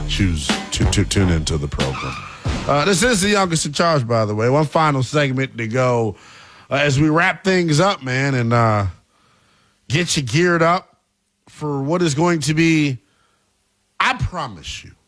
choose to tune into the program. This is the youngest in charge, by the way. One final segment to go as we wrap things up, man, and get you geared up for what is going to be, I promise you,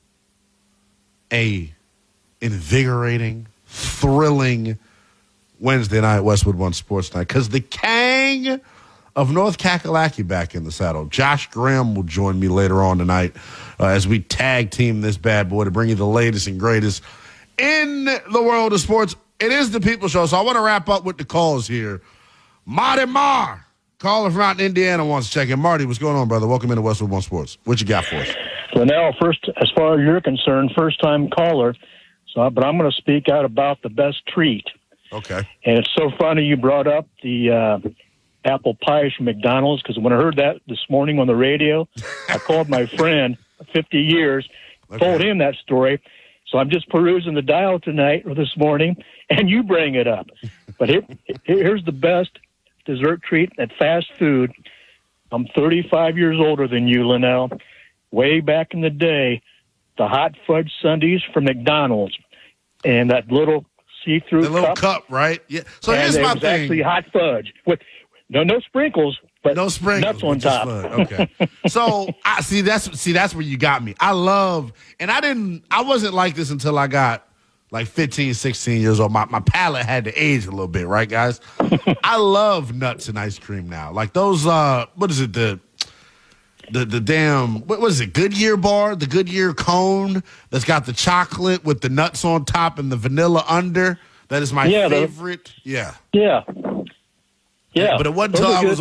a invigorating, thrilling Wednesday night Westwood One Sports Night, because the Kang of North Kakalaki back in the saddle. Josh Graham will join me later on tonight as we tag team this bad boy to bring you the latest and greatest in the world of sports. It is the People Show, so I want to wrap up with the calls here. Marty Marr, caller from out in Indiana, wants to check in. Marty, what's going on, brother? Welcome into Westwood One Sports. What you got for us? Linnell, first, as far as you're concerned, first-time caller, but I'm going to speak out about the best treat. Okay. And it's so funny you brought up the apple pies from McDonald's, because when I heard that this morning on the radio, I called my friend, 50 years, told him that story. So I'm just perusing the dial tonight or this morning, and you bring it up. But here's the best dessert treat at fast food. I'm 35 years older than you, Linnell. Way back in the day, the hot fudge sundaes from McDonald's, and that little see-through cup, right? Yeah. So here's my thing. Actually hot fudge with no sprinkles, but no sprinkles, nuts on top. Okay. So I see that's where you got me. I wasn't like this until I got like 15, 16 years old. My palate had to age a little bit, right, guys? I love nuts and ice cream now. Like those what is it, the damn, what is it, Goodyear bar, the Goodyear cone that's got the chocolate with the nuts on top and the vanilla under. That is my favorite. Yeah. But it wasn't until I was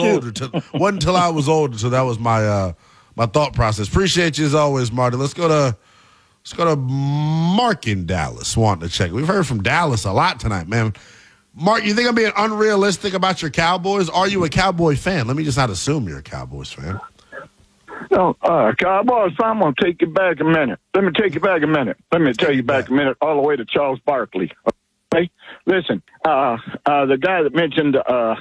older. So that was my my thought process. Appreciate you as always, Marty. Let's go to Mark in Dallas wanting to check. We've heard from Dallas a lot tonight, man. Mark, you think I'm being unrealistic about your Cowboys? Are you a Cowboy fan? Let me just not assume you're a Cowboys fan. No, Cowboys, I'm going to take you back a minute. Let me take you back a minute. Let me tell you back a minute all the way to Charles Barkley. Okay? Listen, the guy that mentioned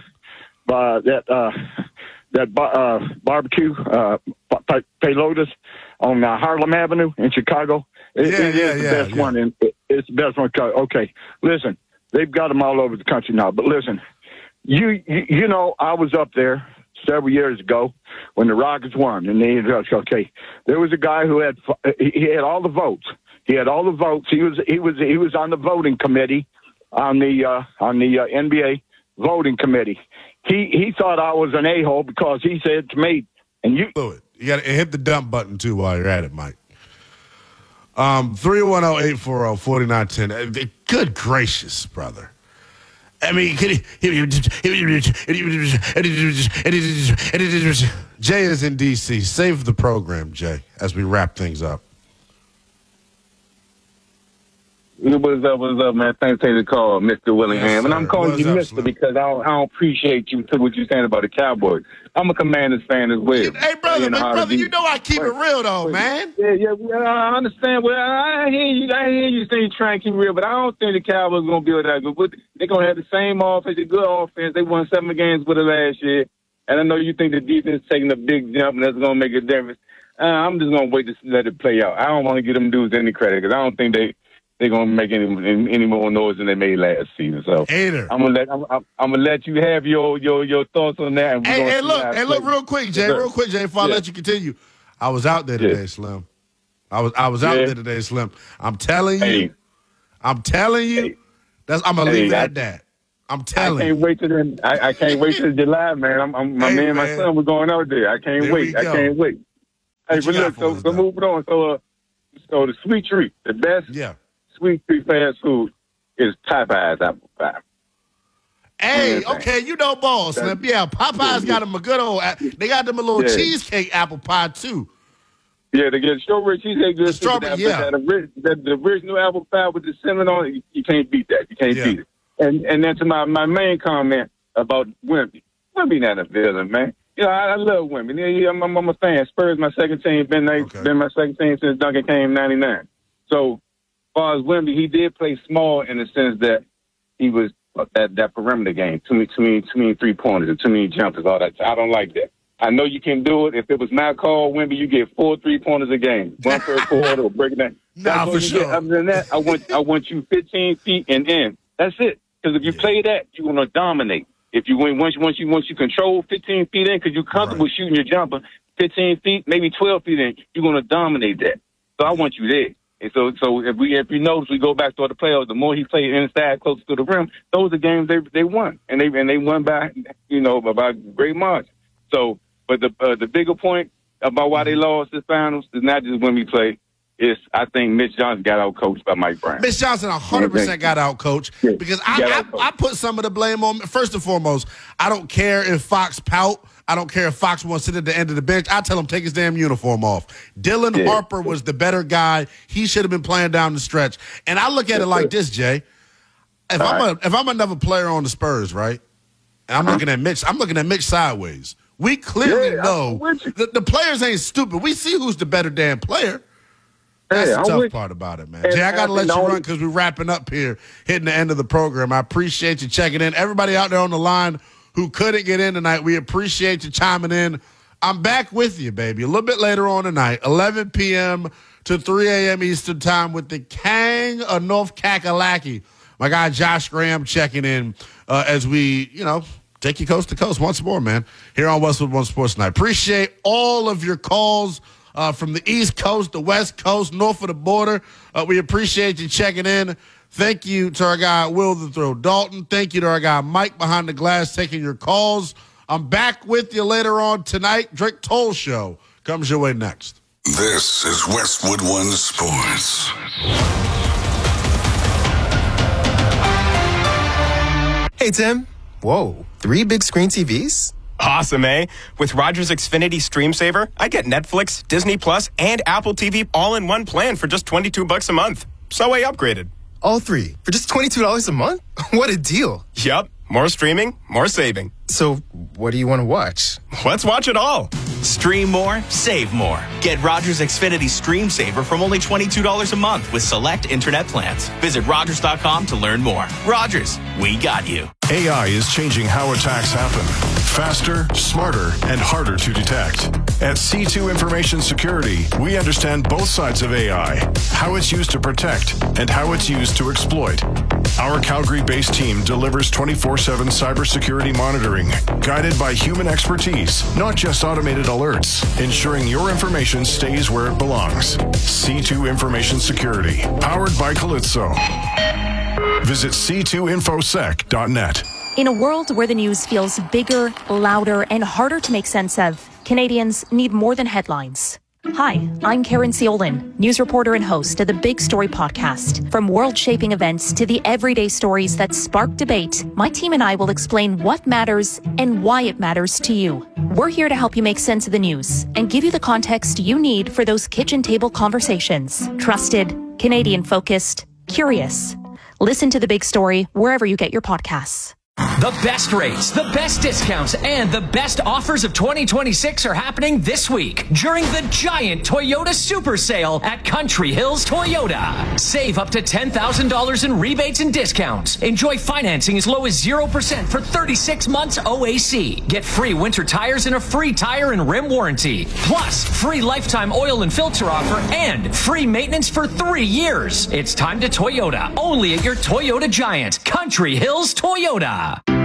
that barbecue, Paylodis on Harlem Avenue in Chicago, it's the best one. And it's the best one. Okay, listen, they've got them all over the country now. But listen, you know, I was up there several years ago when the Rockets won, and there was a guy who had all the votes. He had all the votes. He was on the voting committee on the NBA voting committee. He thought I was an a-hole because he said to me, and you got to hit the dump button too while you're at it, Mike. 310-840-4910. Good gracious, brother. I mean, Jay is in D.C. Save the program, Jay, as we wrap things up. What's up, man? Thanks for taking the call, Mr. Willingham. Yes, and I'm calling you Mr. because I don't appreciate you what you're saying about the Cowboys. I'm a Commanders fan as well. Hey, brother, you know I keep it real, though, man. Yeah, I understand. Well, I hear you saying you're trying to keep it real, but I don't think the Cowboys are going to be that good. They're going to have the same offense, a good offense. They won 7 games with it last year. And I know you think the defense is taking a big jump, and that's going to make a difference. I'm just going to wait to let it play out. I don't want to give them dudes any credit because I don't think they're going to make any more noise than they made last season. So I'm gonna let you have your thoughts on that. And look, real quick, Jay, before I let you continue. I was out there today, Slim. I was out there today, Slim. I'm telling you. I'm gonna leave it at that. I'm telling you. I can't wait till July, man. My son was going out there. I can't wait. I can't wait. Hey, but look, so moving on. So the sweet treat, the best. Yeah. Sweet treat fast food is Popeye's apple pie. Hey, okay, you know balls, Slim. Yeah, Popeye's got them a good old. They got them a little cheesecake apple pie too. Yeah, they get strawberry cheesecake. The strawberry, the original apple pie with the cinnamon on it. You can't beat that. You can't beat it. And then to my main comment about Wemby. Wemby not a villain, man. You know, I love Wemby. I'm a fan. Spurs my second team. Been my second team since Duncan came in '99. So. As far as Wemby, he did play small in the sense that he was that perimeter game. Too many 3-pointers and too many jumpers, all that. I don't like that. I know you can do it. If it was my call, Wimby, you get 4 3-pointers a game. 1 per quarter or break it down. Nah, for sure. Other than that, I want you 15 feet and in. That's it. Because if you play that, you're gonna dominate. If you win once you control 15 feet in, because you're comfortable shooting your jumper 15 feet, maybe 12 feet in, you're gonna dominate that. So I want you there. And so if you notice, we go back to the playoffs. The more he played inside, close to the rim, those are games they won, and they won by by great margin. So, but the bigger point about why they lost the finals is not just when we play. I think Mitch Johnson got out-coached by Mike Brown. Mitch Johnson 100% got out-coached because I put some of the blame on, first and foremost, I don't care if Fox pout. I don't care if Fox wants to sit at the end of the bench. I tell him, take his damn uniform off. Dylan Harper was the better guy. He should have been playing down the stretch. And I look at it like this, Jay. If I'm another player on the Spurs, right, and I'm looking at Mitch sideways, we clearly know the players ain't stupid. We see who's the better damn player. That's the tough part about it, man. Jay, I got to let you run because we're wrapping up here, hitting the end of the program. I appreciate you checking in. Everybody out there on the line who couldn't get in tonight, we appreciate you chiming in. I'm back with you, baby, a little bit later on tonight, 11 p.m. to 3 a.m. Eastern time with the King of North Kakalaki. My guy Josh Graham checking in as we, take you coast to coast once more, man, here on Westwood One Sports Night. Appreciate all of your calls. From the East Coast, the West Coast, north of the border. We appreciate you checking in. Thank you to our guy, Will the Throw Dalton. Thank you to our guy, Mike behind the glass, taking your calls. I'm back with you later on tonight. Drake Toll Show comes your way next. This is Westwood One Sports. Hey, Tim. Whoa, 3 big screen TVs? Awesome, eh? With Rogers Xfinity Stream Saver, I get Netflix, Disney Plus, and Apple TV all in one plan for just $22 a month. So I upgraded. All 3 for just $22 a month? What a deal. Yup. More streaming, more saving. So what do you want to watch? Let's watch it all. Stream more, save more. Get Rogers Xfinity Stream Saver from only $22 a month with select internet plans. Visit Rogers.com to learn more. Rogers, we got you. AI is changing how attacks happen. Faster, smarter, and harder to detect. At C2 Information Security, we understand both sides of AI, how it's used to protect and how it's used to exploit. Our Calgary-based team delivers 24/7 cybersecurity monitoring, guided by human expertise, not just automated alerts, ensuring your information stays where it belongs. C2 Information Security, powered by Calypso. Visit c2infosec.net. In a world where the news feels bigger, louder, and harder to make sense of, Canadians need more than headlines. Hi, I'm Karen Ciolin, news reporter and host of the Big Story podcast. From world-shaping events to the everyday stories that spark debate, my team and I will explain what matters and why it matters to you. We're here to help you make sense of the news and give you the context you need for those kitchen table conversations. Trusted, Canadian-focused, curious. Listen to The Big Story wherever you get your podcasts. The best rates, the best discounts, and the best offers of 2026 are happening this week during the giant Toyota Super Sale at Country Hills Toyota. Save up to $10,000 in rebates and discounts. Enjoy financing as low as 0% for 36 months OAC. Get free winter tires and a free tire and rim warranty. Plus, free lifetime oil and filter offer and free maintenance for 3 years. It's time to Toyota, only at your Toyota Giant, Country Hills Toyota.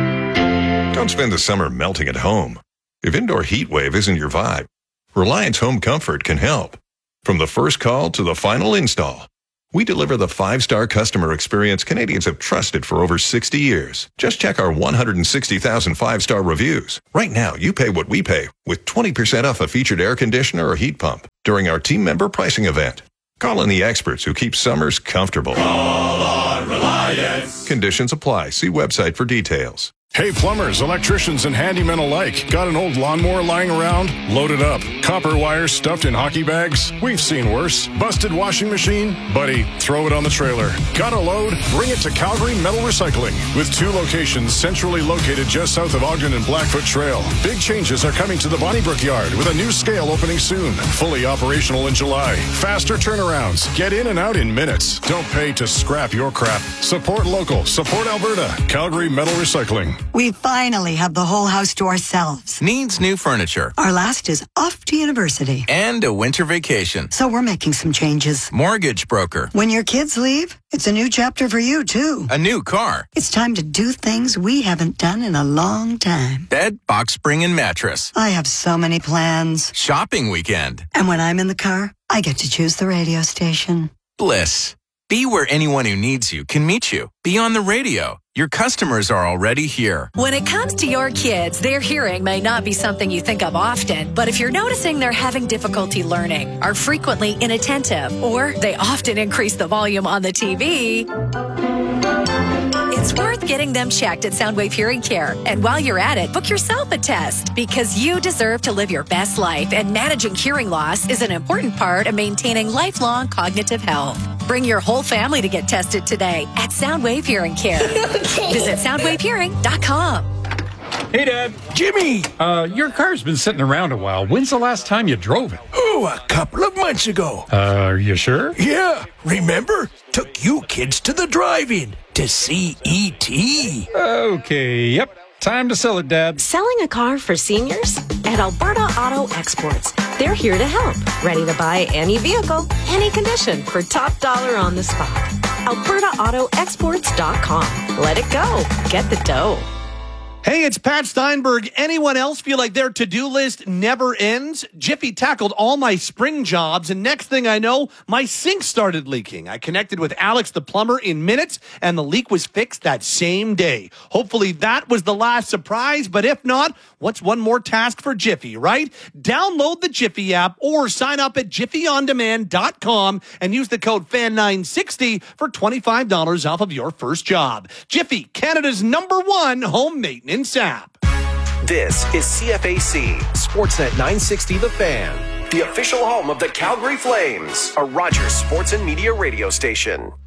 Don't spend the summer melting at home. If indoor heat wave isn't your vibe, Reliance Home Comfort can help. From the first call to the final install, we deliver the 5-star customer experience Canadians have trusted for over 60 years. Just check our 160,000 5-star reviews. Right now, you pay what we pay with 20% off a featured air conditioner or heat pump during our team member pricing event. Call in the experts who keep summers comfortable. Call on Reliance. Conditions apply. See website for details. Hey, plumbers, electricians, and handymen alike. Got an old lawnmower lying around? Load it up. Copper wire stuffed in hockey bags? We've seen worse. Busted washing machine? Buddy, throw it on the trailer. Got a load? Bring it to Calgary Metal Recycling. With 2 locations centrally located just south of Ogden and Blackfoot Trail. Big changes are coming to the Bonnybrook Yard with a new scale opening soon. Fully operational in July. Faster turnarounds. Get in and out in minutes. Don't pay to scrap your crap. Support local. Support Alberta. Calgary Metal Recycling. We finally have the whole house to ourselves. Needs new furniture. Our last is off to university. And a winter vacation. So we're making some changes. Mortgage broker. When your kids leave, it's a new chapter for you, too. A new car. It's time to do things we haven't done in a long time. Bed, box spring, and mattress. I have so many plans. Shopping weekend. And when I'm in the car, I get to choose the radio station. Bliss. Be where anyone who needs you can meet you. Be on the radio. Your customers are already here. When it comes to your kids, their hearing may not be something you think of often, but if you're noticing they're having difficulty learning, are frequently inattentive, or they often increase the volume on the TV, it's worth getting them checked at Soundwave Hearing Care. And while you're at it, book yourself a test, because you deserve to live your best life, and managing hearing loss is an important part of maintaining lifelong cognitive health. Bring your whole family to get tested today at Soundwave Hearing Care. Visit soundwavehearing.com. Hey, Dad. Jimmy! Your car's been sitting around a while. When's the last time you drove it? Oh, a couple of months ago. Are you sure? Yeah. Remember? Took you kids to the drive-in to see E.T. Okay, yep. Time to sell it, Dad. Selling a car for seniors? At Alberta Auto Exports. They're here to help. Ready to buy any vehicle, any condition, for top dollar on the spot. AlbertaAutoExports.com. Let it go. Get the dough. Hey, it's Pat Steinberg. Anyone else feel like their to-do list never ends? Jiffy tackled all my spring jobs, and next thing I know, my sink started leaking. I connected with Alex the plumber in minutes, and the leak was fixed that same day. Hopefully that was the last surprise, but if not, what's one more task for Jiffy, right? Download the Jiffy app or sign up at jiffyondemand.com and use the code FAN960 for $25 off of your first job. Jiffy, Canada's #1 home maintenance app. This is CFAC, Sportsnet 960 The Fan, the official home of the Calgary Flames, a Rogers Sports and Media radio station.